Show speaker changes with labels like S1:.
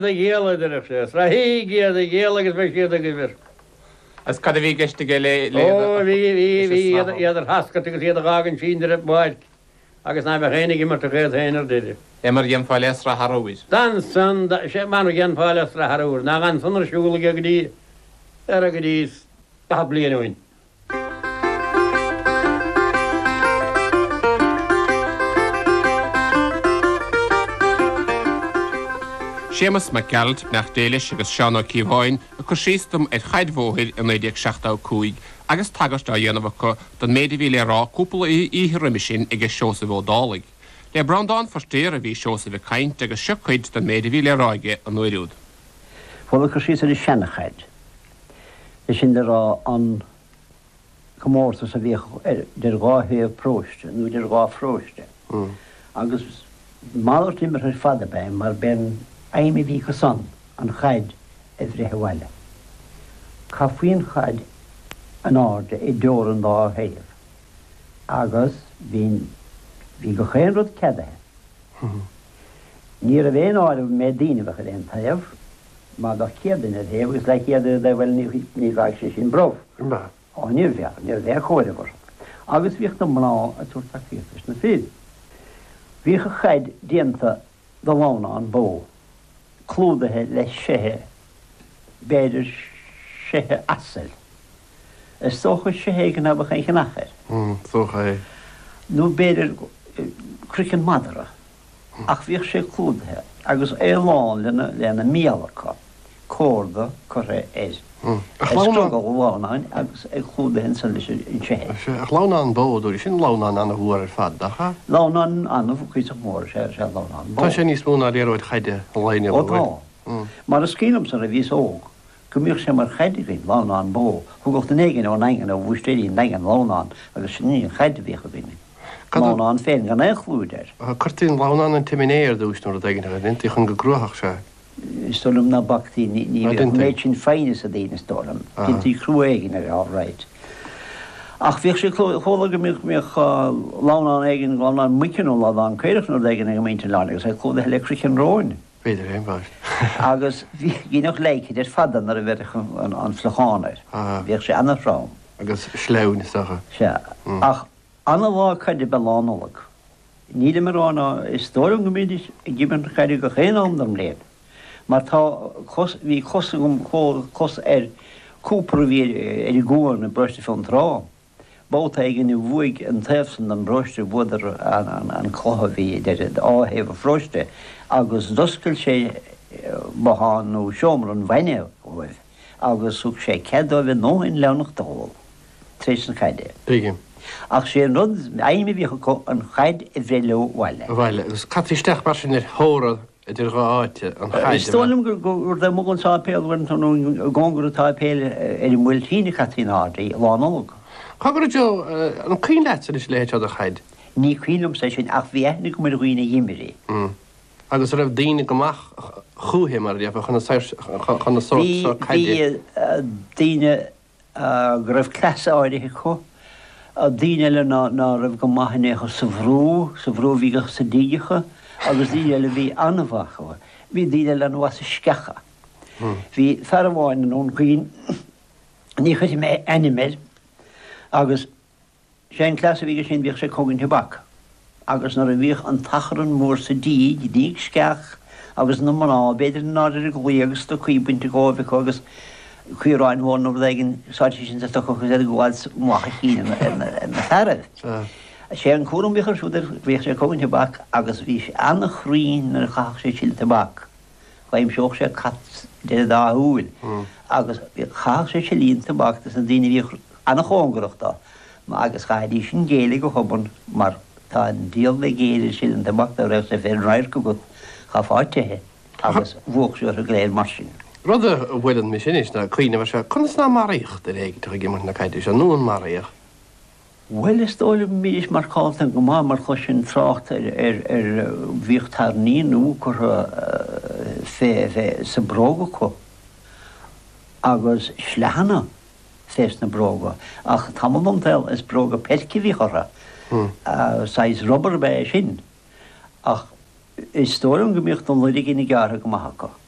S1: The yellow directions. Rahigia, the yellow is very good.
S2: As cad bhí geiste go le
S1: Oh, we other hascat to see the wagon sheen there at boy. I guess I'm a hennig immer to get henner did it.
S2: Emar Jan Falestra Harrowiz.
S1: Dan son that shit man again Palestra Harrow. Now on Sunday Shul Gagdi. There are goodies. Probably anyway.
S2: Seamus McGalt nach Déilis agus Seán Ó Cíomháin a chu síostam ar chaidmhóthir in 1965 agus tagast á dhéanamh don méidir le rá cúpla íthire sin ag seosa bh dálaigh. Le Brandán forstéir a bhí seosa bh caint agus siúchuid don méidir le ráige an nuiriúd.
S3: Fóla chu síos ar seannachaid. Is sin de rá an comórta sa bhí der gáthíomh próiste, nó der gá fróiste. Agus málar tímar ar fada be mar ben Aimi bhí go son an chaid a bhreithehhaile. Cá faoin chaid an áde I deor an dá thaobh. Agus bhí go chéan rud ceadathe. Níor a bhéon áirimh mé daoine bheith an thaobh, má do céadan a thaobh, gus le céadú de bhfuil ní bhaid sé sin broh. Á níor bheith chóir bhar. Agus bhíocht na mná a tuairteach fios na fíd. Bhí go chaid déanta do lána an bó. Clúdathe le séthe, beidir séthe asal. Is tócha séthe gan abh chan chnachir.
S2: Tócha é.
S3: Nó beidir cricin madara. Ach bhíoh sé clúdathe, agus é lán lena míalacha, córda chur é. Lána lánain agus é clúdathe san leis in séthe.
S4: Ach lána an bódú, sin lána an bhuair fad, dacha?
S3: Lána an bhuair mór sé lána an bó.
S4: Tá sé níos múna déróid chaide láine
S3: bhfuil. Mar a scílam san a bhís óg, gomíoh sé mar chaidigh lána an bó, chugacht an éigen ó neigen ó bhuisteíon neigen lána agus sin ní chaide bhícha bhíine. Lána an féin gan échlúidir.
S4: Curtín lána an timinéir dús nó a daigen a dinti chun go grúthach sé.
S3: Stolum na bachtaí ní méid sin féine a dhéine stolum. Dintí cruéigen ar áráid. Ach bhíoh sé chóla gomíoh lána an éigen lána an muicin ó lána an céireach nó daigen a mínta lána, agus é chóda electric an róin.
S4: Beidir éon bhaid.
S3: Agus bhí nach leici ar fadan ar a bheith an flachánair. Bhíoh sé anna rám.
S4: Agus sleún is sacha.
S3: Se. Ach anna bhá chuide be lánalag. Níle marrána is tórum gomídis I gibban chuide go chéan am léad. Mar tá bhí cos cúpra bhí I gúar na broiste fan rá. Bóta igen I bhuaig an taobhsan an broiste bhudar an chlotha bhí áhéh a froiste. Agus doscail sé bahan nó seomar an bhaine bhfuil. Agus thug sé ceadó bheith nóin leanach dóil. Tréis an chaide.
S4: Bígim.
S3: Ach sé rud aimi bhí an chaid I bhré lehhaile.
S4: Bhaile, agus catristeach mar sin thóra idir gá áite an chaide.
S3: Stólam gur de mú an tápéil bhain an gágur tápéil I bhfuil tíine catrín ádaí lánág.
S4: Chagur jo an cín leit is léit a chaid.
S3: Ní cuilumm sé sin ach bhíethnig go mar roioine dhimirí.
S4: Agus raibh daine gomach chuúhé mar dhéh chuna só
S3: chaide. Bhí daine go raibh cleasa áirithe chu. A daine le ná raibh go maithnécha sa bhrú bhígach sa díigecha, agus daine le bhí anmhacha. Bhí daine le was a scecha. Bhí fearmháin an ón chuoin ní chuid mé animid, agus sé cleasa bhíige sin bhíoh sé cogann tebach. Agus nar a bhíoh an tacharan mór sa díag sceach, agus na maná beidir náidir a gluí agus do chuoibinte gábhah agus chuiráin bháin ó bheigen sáiti sin chu chu gháil mácha cíine na ferad. sé an cuam bhíchar siúidir bhíoh sé cogann tebach agus bhí sé anna chrín ar chaach sé síl tebach. Chaim seoch sé cat de dáúil. Agus chaach sé sé líon tebach an daine bhíoh anna chóngarachta, agus chaidí sin géala go chobann mar tá an díal le géidir síl an tebach a raibh sé fé ráir go go cha fáitethe agus bhuach seú a gléir mar sin.
S4: Rudde bhfuilan mi sin is na chuoine bhar se chunas ná maríocht a réige tu gimar na caiidir se nún maríoch.
S3: Well is tóla mís mar cáiltan go má mar chu sin trácht ar bhíochttar níú gur fé sa bróga chu agus slehanna fés na bróga. Ach tamamamtel is bróga perci bhí chora. Sais robber bé sin. Ach is tóla gomíocht an ludig in i gára go maithacha.